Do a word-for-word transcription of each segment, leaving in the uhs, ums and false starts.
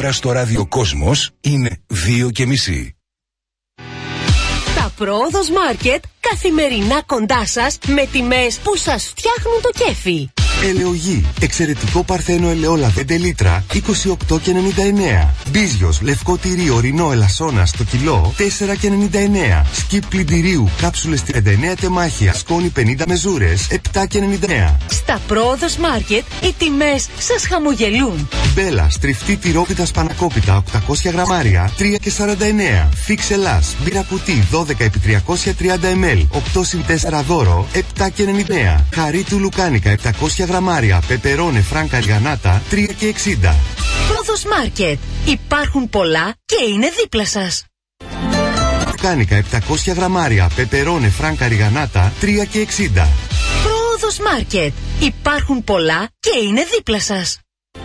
ώρα στο ραδιοκόσμος είναι δύο και μισή. Τα Πρόοδος Μάρκετ καθημερινά κοντά σας με τιμές που σας φτιάχνουν το κέφι. Ελαιογή. Εξαιρετικό παρθένο ελαιόλα πέντε λίτρα είκοσι οκτώ και ενενήντα εννέα. Μπίζιος. Λευκό τυρί ορεινό ελασσόνα στο κιλό τέσσερα και ενενήντα εννέα. Σκιπ πλυντηρίου κάψουλες τριάντα εννέα τεμάχια σκόνη πενήντα μεζούρες επτά και ενενήντα εννέα. Στα Πρόοδος Μάρκετ οι τιμές σας χαμογελούν. Μπέλα. Στριφτή τυρόπιτα σπανακόπιτα οκτακόσια γραμμάρια τρία και σαράντα εννέα. Φίξ Ελλάς. Μπύρα κουτί δώδεκα επί τριακόσια τριάντα μιλιλίτρα οκτώ συν τέσσερα δώρο επτά και ενενήντα εννέα. Χαρί του Λουκάνικα επτακόσια γραμμάρια πεπερώνε φράνκα αργανάτα τρία και εξήντα. Πρόοδος Μάρκετ. Υπάρχουν πολλά και είναι δίπλα σας. Λουκάνικα επτακόσια γραμμάρια πεπερώνε φράνκα αργανάτα τρία και εξήντα. Πρόοδος Μάρκετ. Υπάρχουν πολλά και είναι δίπλα σας.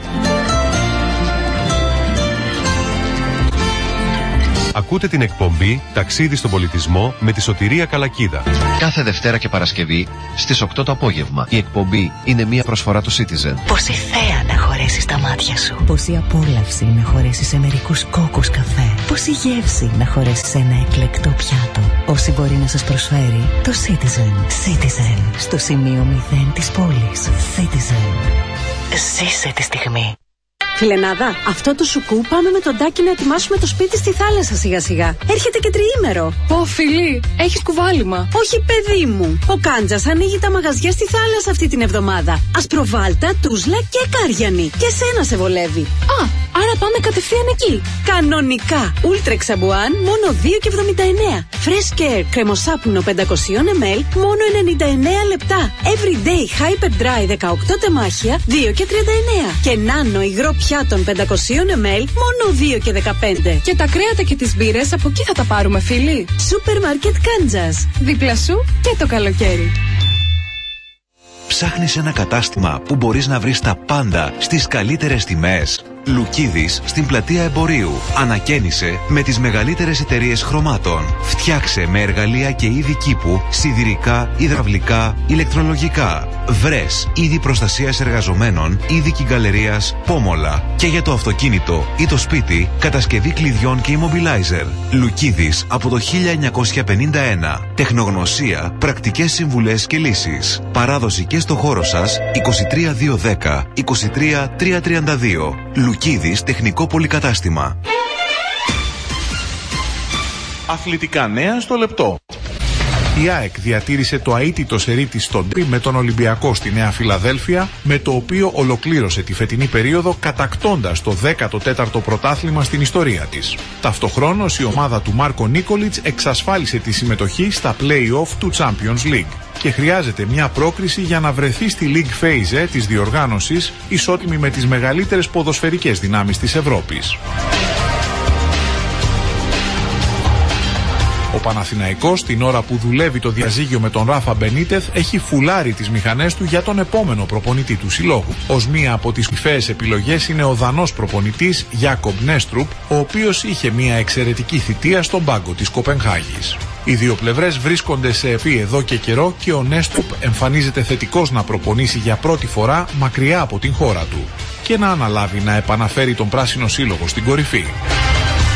Ακούτε την εκπομπή «Ταξίδι στον πολιτισμό» με τη Σωτηρία Καλακίδα. Κάθε Δευτέρα και Παρασκευή στις οκτώ το απόγευμα. Η εκπομπή είναι μια προσφορά του Citizen. Πόση θέα να χωρέσει στα μάτια σου. Πόση απόλαυση να χωρέσει σε μερικούς κόκκους καφέ. Πόση γεύση να χωρέσει σε ένα εκλεκτό πιάτο. Όση μπορεί να σας προσφέρει το Citizen. Citizen. Στο σημείο μηδέν της πόλης. Citizen. Ζήσε τη στιγμή. Φιλενάδα, αυτό το σουκού πάμε με τον Τάκη να ετοιμάσουμε το σπίτι στη θάλασσα σιγά σιγά. Έρχεται και τριήμερο. Πω φιλί, έχεις κουβάλιμα. Όχι παιδί μου. Ο Κάντζας ανοίγει τα μαγαζιά στη θάλασσα αυτή την εβδομάδα. Ασπροβάλτα, Τούσλα και Κάριανη. Και σένα σε βολεύει. Α, άρα πάμε κατευθείαν εκεί. Κανονικά. Ultrex Σαμπουάν μόνο δύο και εβδομήντα εννέα. Fresh Care κρεμοσάπνο πεντακόσια μιλιλίτρα μόνο ενενήντα εννέα λεπτά. Everyday Hyper Dry δεκαοκτώ τεμάχια δύο και τριάντα εννέα. Και Nano υγρό πιάτων πεντακόσια μιλιλίτρα μόνο δύο και δεκαπέντε. Και τα κρέατα και τις μπύρες από εκεί θα τα πάρουμε φίλοι. Σούπερ Μάρκετ Κάντζας. Δίπλα σου και το καλοκαίρι. Ψάχνεις ένα κατάστημα που μπορείς να βρεις τα πάντα στις καλύτερες τιμές. Λουκίδης στην πλατεία Εμπορίου. Ανακαίνισε με τις μεγαλύτερες εταιρείες χρωμάτων. Φτιάξε με εργαλεία και είδη κήπου, σιδηρικά, υδραυλικά, ηλεκτρολογικά. Βρες είδη προστασίας εργαζομένων, είδη κυγκαλερίας, πόμολα. Και για το αυτοκίνητο ή το σπίτι, κατασκευή κλειδιών και immobilizer. Λουκίδης από το χίλια εννιακόσια πενήντα ένα. Τεχνογνωσία, πρακτικές συμβουλές και λύσεις. Παράδοση και στο χώρο σας είκοσι τρία διακόσια δέκα είκοσι τρία τριακόσια τριάντα δύο. Λουκίδης τεχνικό πολυκατάστημα. Αθλητικά νέα στο λεπτό. Η ΑΕΚ διατήρησε το αίτητο σερί της στον τρι με τον Ολυμπιακό στη Νέα Φιλαδέλφια, με το οποίο ολοκλήρωσε τη φετινή περίοδο κατακτώντας το δέκατο τέταρτο πρωτάθλημα στην ιστορία της. Ταυτοχρόνως η ομάδα του Μάρκο Νίκολιτς εξασφάλισε τη συμμετοχή στα play-off του Champions League και χρειάζεται μια πρόκριση για να βρεθεί στη League Phase της διοργάνωσης, ισότιμη με τις μεγαλύτερες ποδοσφαιρικές δυνάμεις της Ευρώπης. Ο Παναθηναϊκός, την ώρα που δουλεύει το διαζύγιο με τον Ράφα Μπενίτεθ, έχει φουλάρει τις μηχανές του για τον επόμενο προπονητή του συλλόγου. Ως μία από τις κορυφαίες επιλογές είναι ο δανός προπονητής Γιάκομπ Νέστρουπ, ο οποίος είχε μία εξαιρετική θητεία στον πάγκο της Κοπενχάγης. Οι δύο πλευρές βρίσκονται σε επί εδώ και καιρό και ο Νέστρουπ εμφανίζεται θετικός να προπονήσει για πρώτη φορά μακριά από την χώρα του και να αναλάβει να επαναφέρει τον πράσινο σύλλογο στην κορυφή.